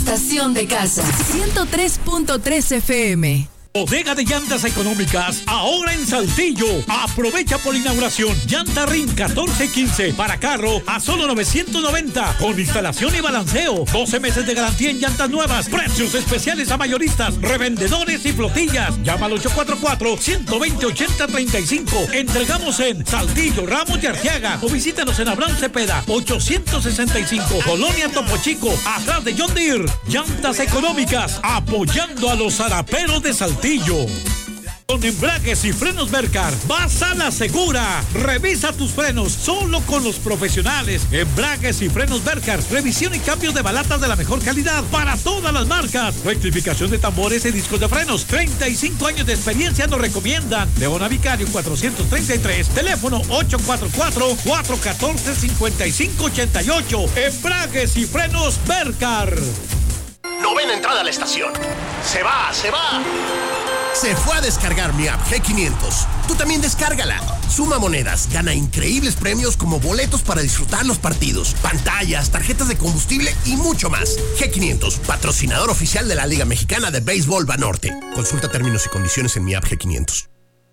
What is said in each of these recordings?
estación de casa. 103.3 FM. Bodega de Llantas Económicas, ahora en Saltillo. Aprovecha por inauguración. Llanta RIN 1415 para carro a solo 990 con instalación y balanceo. 12 meses de garantía en llantas nuevas. Precios especiales a mayoristas, revendedores y flotillas. Llama al 844-120-8035. Entregamos en Saltillo, Ramos y Arteaga. O visítanos en Abraham Cepeda, 865, Colonia Topo Chico, atrás de John Deere. Llantas Económicas, apoyando a los zaraperos de Saltillo. Con embragues y frenos Bercar, vas a la segura. Revisa tus frenos solo con los profesionales. Embragues y frenos Bercar, revisión y cambios de balatas de la mejor calidad para todas las marcas. Rectificación de tambores y discos de frenos. 35 años de experiencia nos recomiendan. Leona Vicario 433, teléfono 844-414-5588. Embragues y frenos Bercar. Novena entrada a la estación. Se va. Se fue a descargar mi app G500. Tú también descárgala. Suma monedas, gana increíbles premios como boletos para disfrutar los partidos, pantallas, tarjetas de combustible y mucho más. G500, patrocinador oficial de la Liga Mexicana de Béisbol Banorte. Consulta términos y condiciones en mi app G500.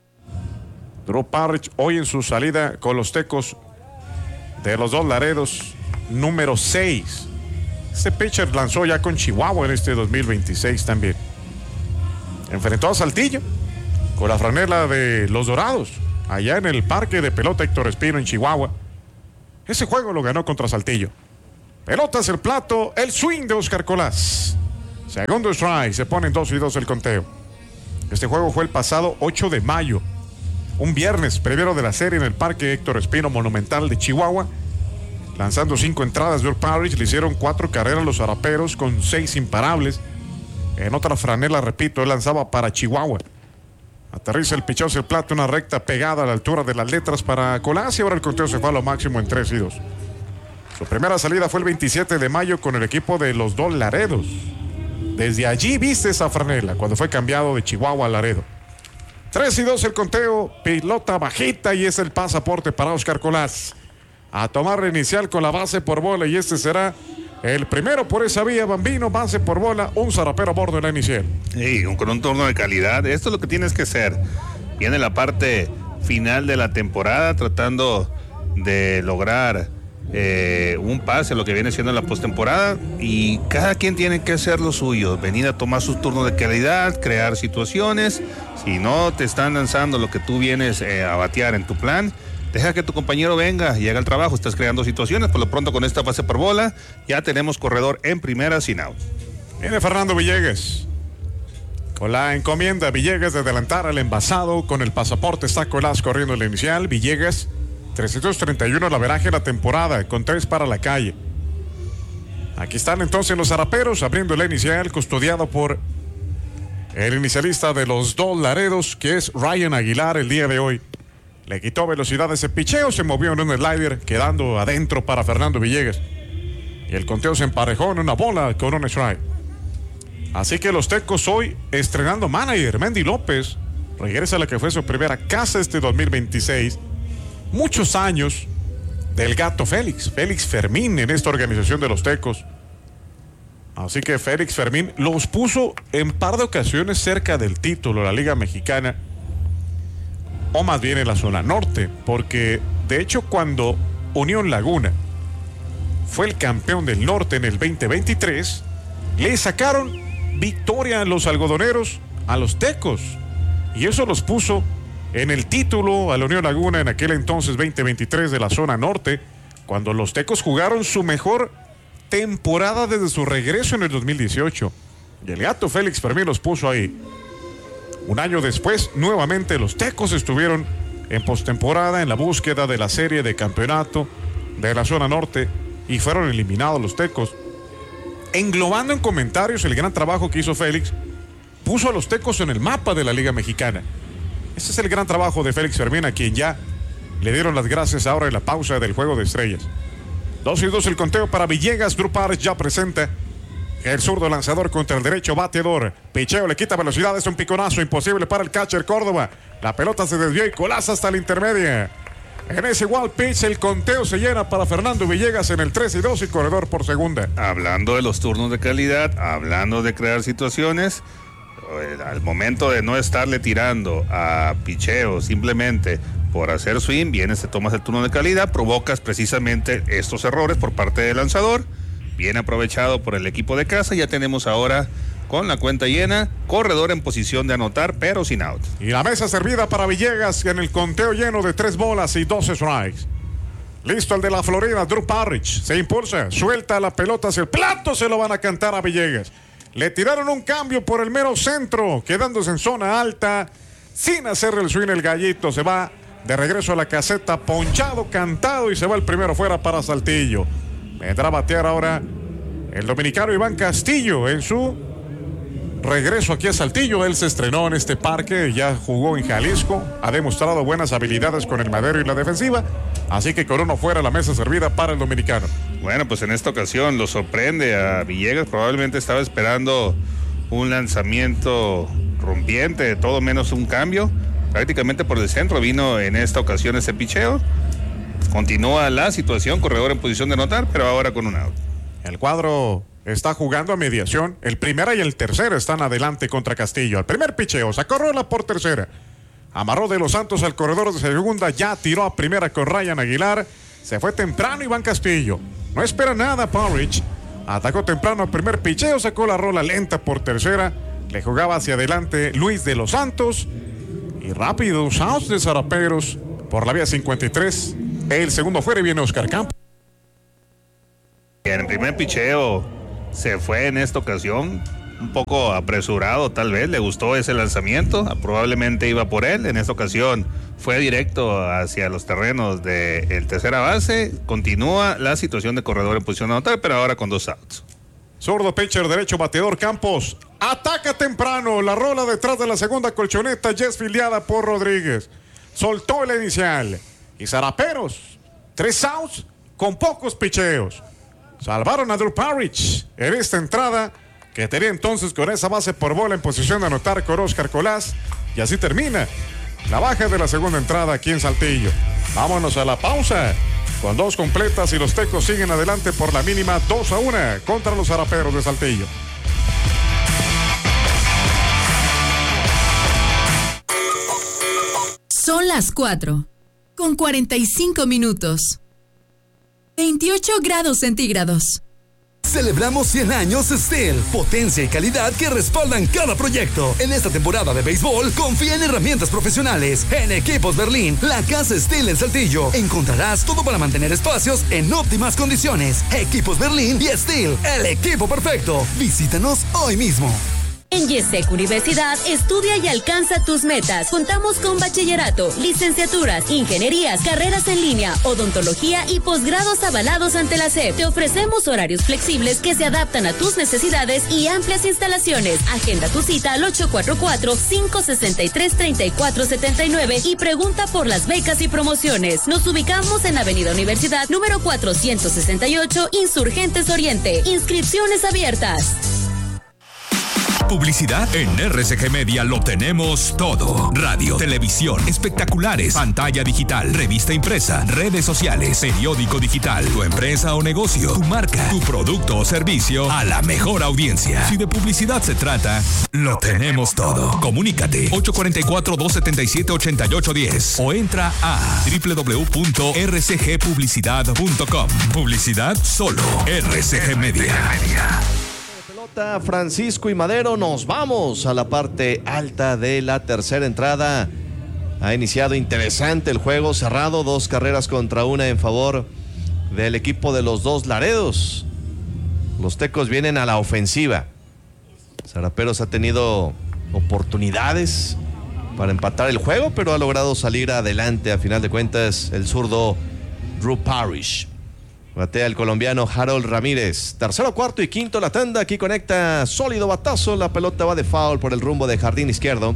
Drew Parrish hoy en su salida con los Tecos de los Dos Laredos, número 6. Este pitcher lanzó ya con Chihuahua en este 2026 también. Enfrentó a Saltillo con la franela de los Dorados, allá en el Parque de Pelota Héctor Espino en Chihuahua. Ese juego lo ganó contra Saltillo. Pelotas el plato, el swing de Oscar Colás. Segundo strike, se ponen 2-2 el conteo. Este juego fue el pasado 8 de mayo, un viernes, primero de la serie en el Parque Héctor Espino Monumental de Chihuahua. Lanzando 5 entradas, Drew Parrish le hicieron 4 carreras a los zaraperos con 6 imparables. En otra franela, repito, él lanzaba para Chihuahua. Aterriza el picheo hacia el plato, una recta pegada a la altura de las letras para Colás y ahora el conteo se fue a lo máximo en 3-2. Su primera salida fue el 27 de mayo con el equipo de los Dos Laredos. Desde allí viste esa franela cuando fue cambiado de Chihuahua a Laredo. 3-2 el conteo, pilota bajita y es el pasaporte para Oscar Colás. A tomar la inicial con la base por bola y este será el primero por esa vía, Bambino, base por bola, un zarapero a bordo en la inicial. Sí, con un turno de calidad, esto es lo que tienes que hacer. Viene la parte final de la temporada tratando de lograr un pase, lo que viene siendo la postemporada, y cada quien tiene que hacer lo suyo, venir a tomar sus turnos de calidad, crear situaciones. Si no te están lanzando lo que tú vienes a batear en tu plan, deja que tu compañero venga y haga el trabajo. Estás creando situaciones. Por lo pronto, con esta base por bola, ya tenemos corredor en primera sin out. Viene Fernando Villegas. Con la encomienda Villegas de adelantar al envasado. Con el pasaporte está Colás corriendo el inicial. Villegas, 331 el averaje de la temporada, con 3 para la calle. Aquí están entonces los zaraperos abriendo la inicial, custodiado por el inicialista de los Dos Laredos, que es Ryan Aguilar el día de hoy. Le quitó velocidad a ese picheo, se movió en un slider, quedando adentro para Fernando Villegas. Y el conteo se emparejó en una bola con un strike. Así que los Tecos hoy estrenando manager, Mendy López. Regresa a la que fue su primera casa este 2026. Muchos años del gato Félix Fermín en esta organización de los Tecos. Así que Félix Fermín los puso en par de ocasiones cerca del título de la Liga Mexicana. O más bien en la zona norte, porque de hecho cuando Unión Laguna fue el campeón del norte en el 2023, le sacaron victoria a los algodoneros, a los Tecos, y eso los puso en el título a la Unión Laguna en aquel entonces 2023 de la zona norte, cuando los Tecos jugaron su mejor temporada desde su regreso en el 2018, y el gato Félix Fermín los puso ahí. Un año después, nuevamente los Tecos estuvieron en postemporada en la búsqueda de la serie de campeonato de la zona norte y fueron eliminados los Tecos. Englobando en comentarios el gran trabajo que hizo Félix, puso a los Tecos en el mapa de la Liga Mexicana. Ese es el gran trabajo de Félix Fermín, a quien ya le dieron las gracias ahora en la pausa del Juego de Estrellas. 2-2 el conteo para Villegas. Drew Parrish ya presenta. El zurdo lanzador contra el derecho bateador. Picheo, le quita velocidad, es un piconazo imposible para el catcher Córdoba. La pelota se desvió y Colás hasta la intermedia. En ese igual pitch, el conteo se llena para Fernando Villegas en el 3-2 y corredor por segunda. Hablando de los turnos de calidad, hablando de crear situaciones, al momento de no estarle tirando a picheo simplemente por hacer swing, vienes, te tomas el turno de calidad, provocas precisamente estos errores por parte del lanzador, bien aprovechado por el equipo de casa. Ya tenemos ahora, con la cuenta llena, corredor en posición de anotar, pero sin out. Y la mesa servida para Villegas en el conteo lleno de 3 bolas y 2 strikes. Listo el de la Florida, Drew Parrish. Se impulsa, suelta la pelota hacia el plato, se lo van a cantar a Villegas. Le tiraron un cambio por el mero centro, quedándose en zona alta, sin hacer el swing. El gallito se va de regreso a la caseta, ponchado, cantado, y se va el primero fuera para Saltillo. Vendrá a batear ahora el dominicano Iván Castillo en su regreso aquí a Saltillo. Él se estrenó en este parque, ya jugó en Jalisco, ha demostrado buenas habilidades con el madero y la defensiva, así que con uno fuera, la mesa servida para el dominicano. Bueno, pues en esta ocasión lo sorprende a Villegas. Probablemente estaba esperando un lanzamiento rompiente, de todo menos un cambio. Prácticamente por el centro vino en esta ocasión ese picheo. Continúa la situación, corredor en posición de anotar, pero ahora con un out. El cuadro está jugando a mediación. El primera y el tercero están adelante contra Castillo. El primer picheo, sacó rola por tercera. Amarró de los Santos al corredor de segunda, ya tiró a primera con Ryan Aguilar. Se fue temprano Iván Castillo. No espera nada Parrish. Atacó temprano al primer picheo, sacó la rola lenta por tercera. Le jugaba hacia adelante Luis de los Santos. Y rápido, outs de Zaraperos por la vía 53. El segundo fuera y viene Oscar Campos. En el primer picheo se fue en esta ocasión un poco apresurado, tal vez le gustó ese lanzamiento, probablemente iba por él. En esta ocasión fue directo hacia los terrenos del tercera base. Continúa la situación de corredor en posición de anotar, pero ahora con 2 outs. Zurdo pitcher derecho, bateador Campos. Ataca temprano, la rola detrás de la segunda colchoneta, ya es filiada por Rodríguez. Soltó el inicial. Y Zaraperos, 3 outs con pocos picheos. Salvaron a Drew Parrish en esta entrada, que tenía entonces con esa base por bola en posición de anotar con Oscar Colás. Y así termina la baja de la segunda entrada aquí en Saltillo. Vámonos a la pausa con 2 completas y los Tecos siguen adelante por la mínima 2-1 contra los Zaraperos de Saltillo. Son las 4:45. 28 grados centígrados. Celebramos 100 años Steel, potencia y calidad que respaldan cada proyecto. En esta temporada de béisbol, confía en herramientas profesionales. En Equipos Berlín, la casa Steel en Saltillo. Encontrarás todo para mantener espacios en óptimas condiciones. Equipos Berlín y Steel, el equipo perfecto. Visítanos hoy mismo. En YESEC Universidad, estudia y alcanza tus metas. Contamos con bachillerato, licenciaturas, ingenierías, carreras en línea, odontología y posgrados avalados ante la SEP. Te ofrecemos horarios flexibles que se adaptan a tus necesidades y amplias instalaciones. Agenda tu cita al 844-563-3479 y pregunta por las becas y promociones. Nos ubicamos en Avenida Universidad, número 468, Insurgentes Oriente. Inscripciones abiertas. Publicidad en RCG Media lo tenemos todo. Radio, televisión, espectaculares, pantalla digital, revista impresa, redes sociales, periódico digital, tu empresa o negocio, tu marca, tu producto o servicio a la mejor audiencia. Si de publicidad se trata, lo tenemos todo. Comunícate 844-277-8810 o entra a www.rcgpublicidad.com. Publicidad solo RCG Media. Francisco y Madero, nos vamos a la parte alta de la tercera entrada. Ha iniciado interesante el juego, cerrado, 2 carreras contra 1 en favor del equipo de los Dos Laredos. Los Tecos vienen a la ofensiva. Zaraperos ha tenido oportunidades para empatar el juego, pero ha logrado salir adelante. A final de cuentas, el zurdo Drew Parrish. Batea el colombiano Harold Ramírez. Tercero, cuarto y quinto la tanda. Aquí conecta sólido batazo. La pelota va de foul por el rumbo de jardín izquierdo.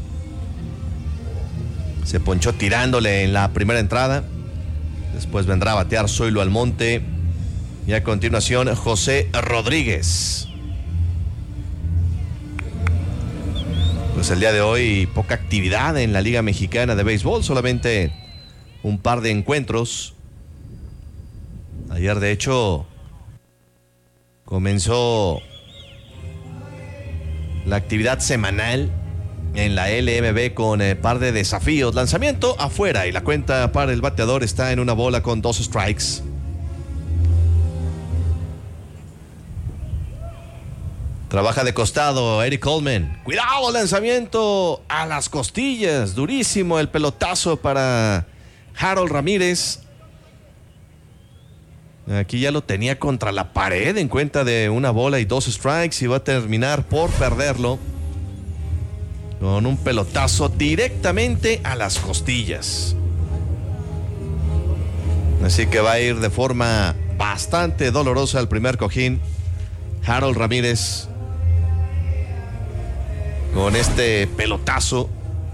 Se ponchó tirándole en la primera entrada. Después vendrá a batear Zoilo Almonte. Y a continuación José Rodríguez. Pues el día de hoy poca actividad en la Liga Mexicana de Béisbol. Solamente un par de encuentros. Ayer, de hecho, comenzó la actividad semanal en la LMB con par de desafíos. Lanzamiento afuera y la cuenta para el bateador está en una bola con 2 strikes. Trabaja de costado Eric Coleman. Cuidado, lanzamiento a las costillas. Durísimo el pelotazo para Harold Ramírez. Aquí ya lo tenía contra la pared en cuenta de una bola y 2 strikes y va a terminar por perderlo con un pelotazo directamente a las costillas. Así que va a ir de forma bastante dolorosa al primer cojín Harold Ramírez con este pelotazo.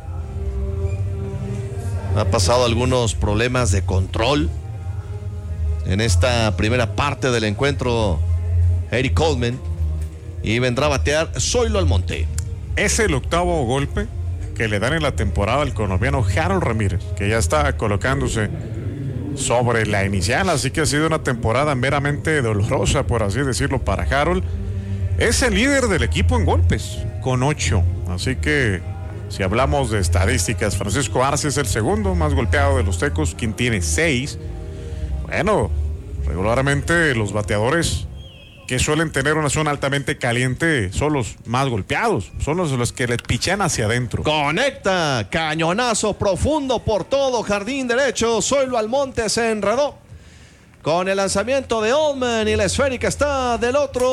Ha pasado algunos problemas de control en esta primera parte del encuentro Eric Coleman y vendrá a batear Zoilo Almonte. Es el 8º golpe que le dan en la temporada al colombiano Harold Ramírez, que ya está colocándose sobre la inicial, así que ha sido una temporada meramente dolorosa, por así decirlo, para Harold. Es el líder del equipo en golpes, con 8, así que si hablamos de estadísticas, Francisco Arce es el segundo más golpeado de los Tecos, quien tiene 6. Bueno, regularmente los bateadores que suelen tener una zona altamente caliente son los más golpeados, son los que le pichan hacia adentro. Conecta, cañonazo profundo por todo jardín derecho. Zoilo Almonte se enredó con el lanzamiento de Allman y la esférica está del otro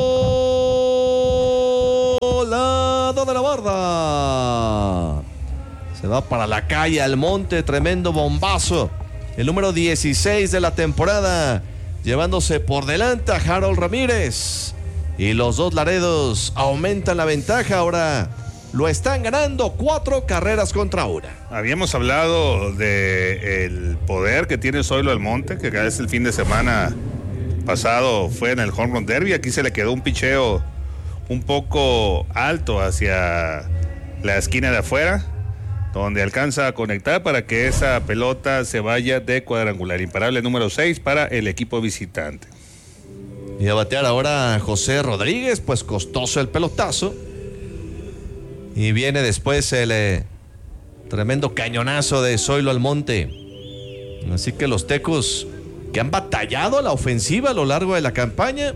lado de la barda. Se va para la calle Almonte, tremendo bombazo. El número 16 de la temporada, llevándose por delante a Harold Ramírez. Y los dos Laredos aumentan la ventaja. Ahora lo están ganando 4 carreras contra 1. Habíamos hablado del poder que tiene Zoilo Almonte, que cada vez el fin de semana pasado fue en el Home Run Derby. Aquí se le quedó un picheo un poco alto hacia la esquina de afuera, donde alcanza a conectar para que esa pelota se vaya de cuadrangular. Imparable número 6 para el equipo visitante. Y a batear ahora José Rodríguez, pues costoso el pelotazo. Y viene después el tremendo cañonazo de Zoilo Almonte. Así que los Tecos, que han batallado a la ofensiva a lo largo de la campaña,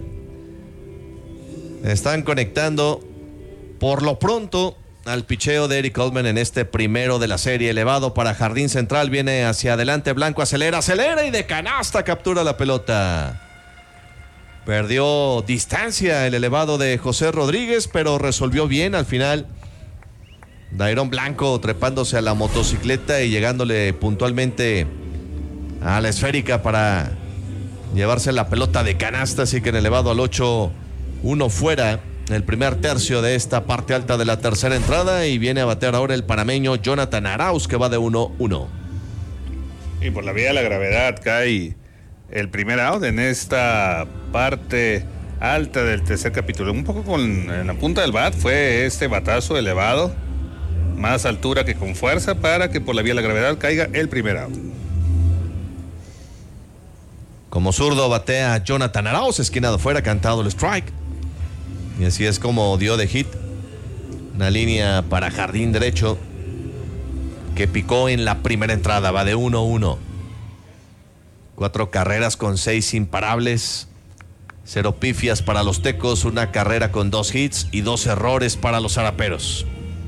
están conectando por lo pronto al picheo de Eric Coleman en este primero de la serie. Elevado para jardín central, viene hacia adelante Blanco, acelera y de canasta captura la pelota. Perdió distancia el elevado de José Rodríguez, pero resolvió bien al final. Dairon Blanco trepándose a la motocicleta y llegándole puntualmente a la esférica para llevarse la pelota de canasta. Así que en elevado al 8-1 fuera el primer tercio de esta parte alta de la tercera entrada, y viene a batear ahora el panameño Jonathan Arauz, que va de 1-1. Y por la vía de la gravedad cae el primer out en esta parte alta del tercer capítulo. Un poco en la punta del bat fue este batazo elevado, más altura que con fuerza, para que por la vía de la gravedad caiga el primer out. Como zurdo batea Jonathan Arauz, esquinado fuera, cantado el strike. Y así es como dio de hit. Una línea para jardín derecho que picó en la primera entrada. Va de 1-1. 4 carreras con 6 imparables. 0 pifias para los Tecos. Una carrera con 2 hits y 2 errores para los Zaraperos.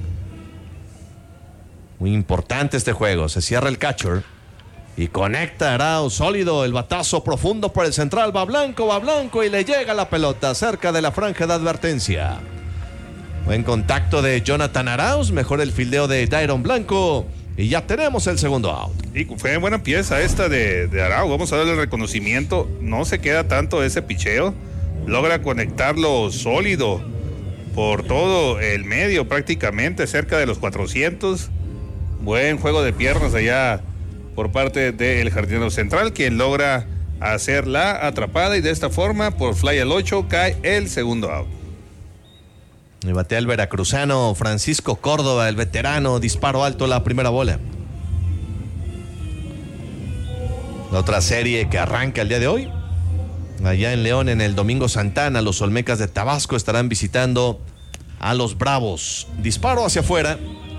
Muy importante este juego. Se cierra el catcher y conecta Arauz, sólido, el batazo profundo por el central, va Blanco y le llega la pelota cerca de la franja de advertencia. Buen contacto de Jonathan Arauz, mejor el fildeo de Dairon Blanco y ya tenemos el segundo out. Y fue buena pieza esta de Arauz, vamos a darle el reconocimiento, no se queda tanto ese picheo, logra conectarlo sólido por todo el medio, prácticamente cerca de los 400. Buen juego de piernas allá por parte del jardinero central, quien logra hacer la atrapada, y de esta forma, por fly al 8, cae el segundo out. Y batea el veracruzano Francisco Córdoba, el veterano, disparo alto la primera bola. La otra serie que arranca el día de hoy, allá en León, en el Domingo Santana, los Olmecas de Tabasco estarán visitando a los Bravos. Disparo hacia afuera.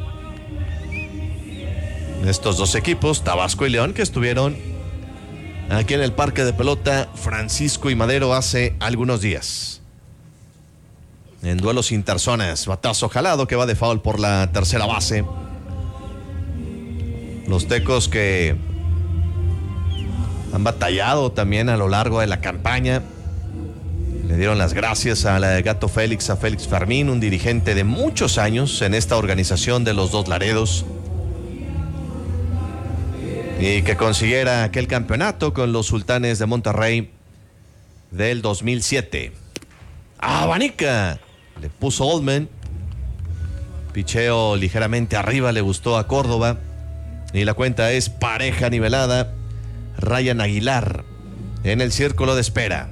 Estos dos equipos, Tabasco y León, que estuvieron aquí en el Parque de Pelota Francisco y Madero hace algunos días. En duelos interzonas, batazo jalado que va de foul por la tercera base. Los tecos que han batallado también a lo largo de la campaña. Le dieron las gracias a la de Gato Félix, a Félix Fermín, un dirigente de muchos años en esta organización de los Dos Laredos, y que consiguiera aquel campeonato con los Sultanes de Monterrey del 2007. Abanica, le puso Oldman. Picheo ligeramente arriba, le gustó a Córdoba. Y la cuenta es pareja nivelada. Ryan Aguilar en el círculo de espera.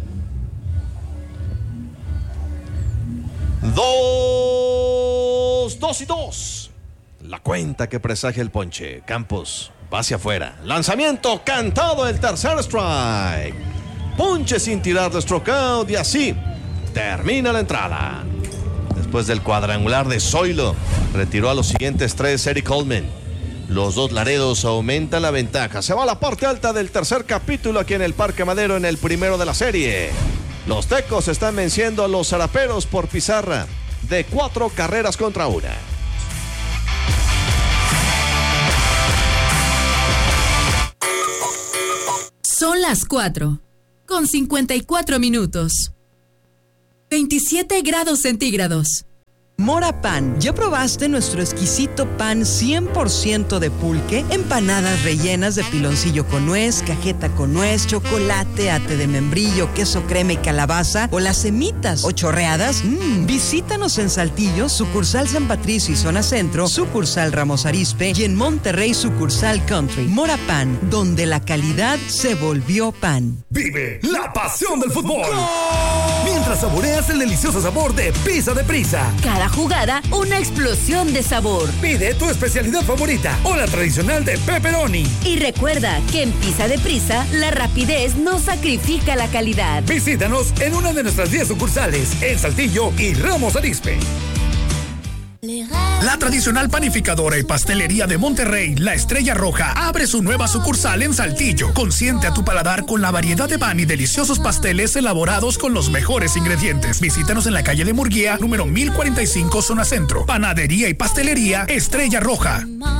2-2. La cuenta que presagia el ponche. Campos va hacia afuera. Lanzamiento cantado, el tercer strike. Ponche sin tirar de strikeout y así termina la entrada. Después del cuadrangular de Zoilo, retiró a los siguientes tres Eric Coleman. Los Dos Laredos aumentan la ventaja. Se va a la parte alta del tercer capítulo aquí en el Parque Madero, en el primero de la serie. Los tecos están venciendo a los zaraperos por pizarra de 4-1. Son las 4:54. 27 grados centígrados. Mora Pan, ¿ya probaste nuestro exquisito pan 100% de pulque? Empanadas rellenas de piloncillo con nuez, cajeta con nuez, chocolate, ate de membrillo, queso crema y calabaza, o las semitas o chorreadas. Visítanos en Saltillo, sucursal San Patricio y zona centro, sucursal Ramos Arizpe, y en Monterrey, sucursal Country. Mora Pan, donde la calidad se volvió pan. Vive la pasión del fútbol mientras saboreas el delicioso sabor de Pizza de Prisa. Cada jugada, una explosión de sabor. Pide tu especialidad favorita o la tradicional de pepperoni. Y recuerda que en Pizza de Prisa, la rapidez no sacrifica la calidad. Visítanos en una de nuestras 10 sucursales en Saltillo y Ramos Arizpe. La tradicional panificadora y pastelería de Monterrey, La Estrella Roja, abre su nueva sucursal en Saltillo. Consiente a tu paladar con la variedad de pan y deliciosos pasteles elaborados con los mejores ingredientes. Visítanos en la calle de Murguía, número 1045, zona centro. Panadería y pastelería Estrella Roja.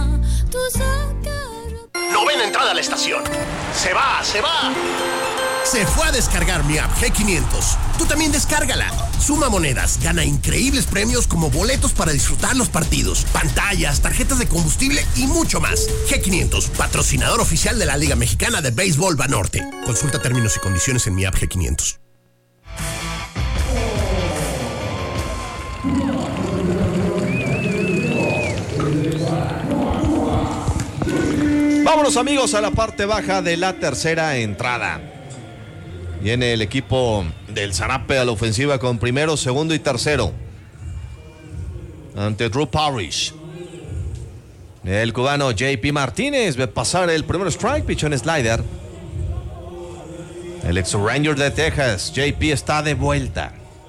Novena entrada a la estación. Se va. Se fue a descargar mi app G500. Tú también descárgala. Suma monedas, gana increíbles premios como boletos para disfrutar los partidos, pantallas, tarjetas de combustible y mucho más. G500, patrocinador oficial de la Liga Mexicana de Béisbol Banorte. Consulta términos y condiciones en mi app G500. Vámonos, amigos, a la parte baja de la tercera entrada. Viene el equipo del Zarape a la ofensiva con primero, segundo y tercero ante Drew Parrish. El cubano JP Martínez ve pasar el primer strike, pichó en slider. El ex Ranger de Texas, JP, está de vuelta.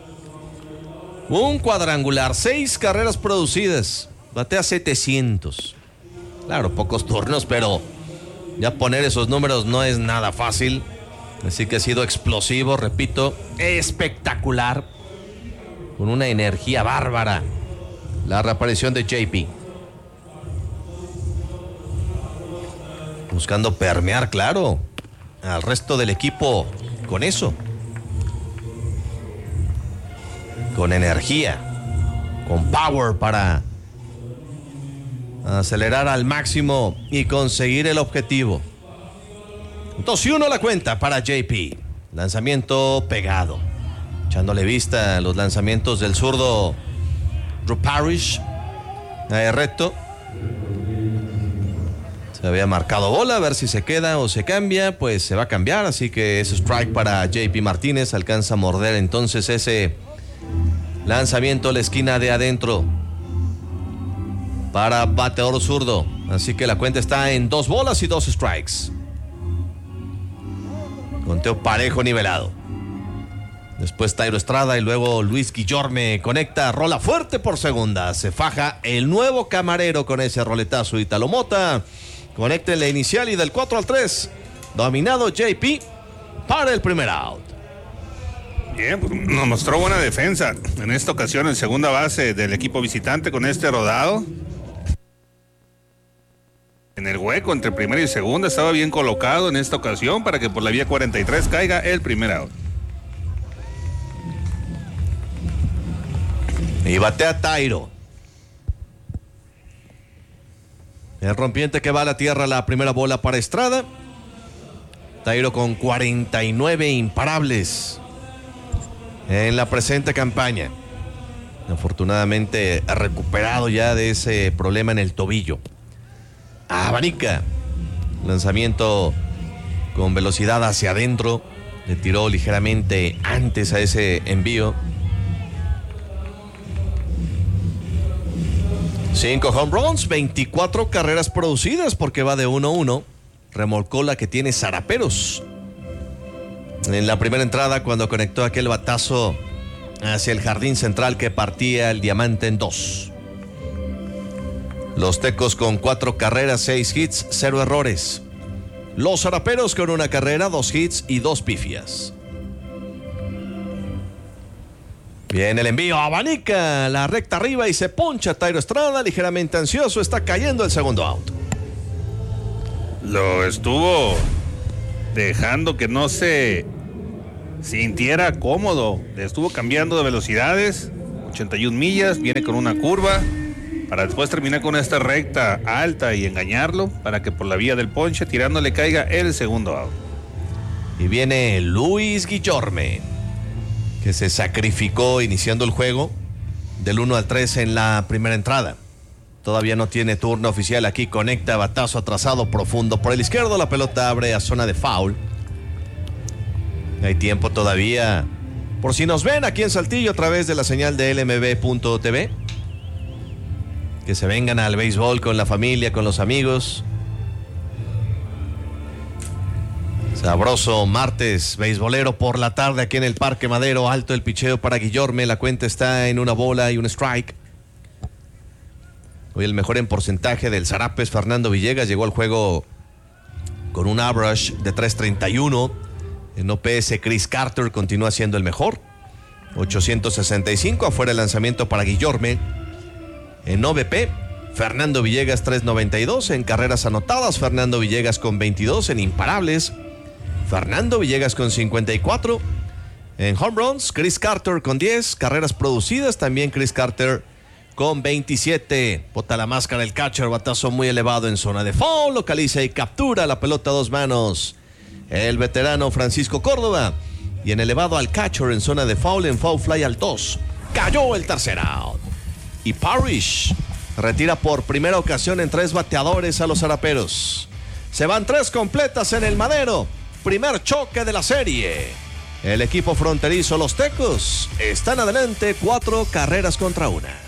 Un cuadrangular, 6 carreras producidas, batea 700. Claro, pocos turnos, pero ya poner esos números no es nada fácil. Así que ha sido explosivo, repito, espectacular, con una energía bárbara la reaparición de JP. Buscando permear, claro, al resto del equipo con eso. Con energía, con power para acelerar al máximo y conseguir el objetivo. 2-1 la cuenta para JP. Lanzamiento pegado. Echándole vista a los lanzamientos del zurdo Drew Parrish. Recto. Se había marcado bola, a ver si se queda o se cambia. Pues se va a cambiar, así que es strike para JP Martínez. Alcanza a morder entonces ese lanzamiento a la esquina de adentro para bateador zurdo. Así que la cuenta está en 2 bolas y 2 strikes. Conteo parejo nivelado. Después Thairo Estrada y luego Luis Guillorme conecta, rola fuerte por segunda. Se faja el nuevo camarero con ese roletazo. Italo Mota conecta en la inicial y del 4-3. Dominado JP para el primer out. Bien, pues nos mostró buena defensa en esta ocasión en segunda base del equipo visitante con este rodado. En el hueco entre primera y segunda estaba bien colocado en esta ocasión para que por la vía 43 caiga el primer out. Y batea Thairo. El rompiente que va a la tierra, la primera bola para Estrada. Thairo con 49 imparables en la presente campaña. Afortunadamente ha recuperado ya de ese problema en el tobillo. Abanica. Lanzamiento con velocidad hacia adentro. Le tiró ligeramente antes a ese envío. 5 home runs, 24 carreras producidas porque va de 1-1. Remolcó la que tiene Zaraperos. En la primera entrada cuando conectó aquel batazo hacia el jardín central que partía el diamante en 2. Los Tecos con 4 carreras, 6 hits, 0 errores. Los Zaraperos con 1 carrera, 2 hits y 2 pifias. Bien, el envío abanica la recta arriba y se poncha Thairo Estrada, ligeramente ansioso, está cayendo el segundo out. Lo estuvo dejando que no se sintiera cómodo, le estuvo cambiando de velocidades, 81 millas, viene con una curva, para después terminar con esta recta alta y engañarlo, para que por la vía del ponche, tirándole caiga el segundo out. Y viene Luis Guillorme, que se sacrificó iniciando el juego del 1-3 en la primera entrada. Todavía no tiene turno oficial aquí, conecta batazo atrasado profundo por el izquierdo, la pelota abre a zona de foul. Hay tiempo todavía, por si nos ven aquí en Saltillo a través de la señal de LMB.tv, que se vengan al béisbol con la familia, con los amigos. Sabroso martes beisbolero por la tarde aquí en el Parque Madero. Alto el picheo para Guillorme. La cuenta está en 1 bola y 1 strike. Hoy el mejor en porcentaje del Zarapes, Fernando Villegas, llegó al juego con un average de 3.31. En OPS, Chris Carter continúa siendo el mejor. 865, afuera el lanzamiento para Guillorme. En OVP, Fernando Villegas 3.92. En carreras anotadas, Fernando Villegas con 22. En imparables, Fernando Villegas con 54. En home runs, Chris Carter con 10. Carreras producidas, también Chris Carter con 27. Bota la máscara el catcher, batazo muy elevado en zona de foul. Localiza y captura la pelota a 2 manos el veterano Francisco Córdoba. Y en elevado al catcher en zona de foul, en foul fly al 2. Cayó el tercer out. Y Parrish retira por primera ocasión en 3 bateadores a los Zaraperos. Se van 3 completas en el Madero. Primer choque de la serie. El equipo fronterizo, los Tecos, están adelante 4 carreras contra 1.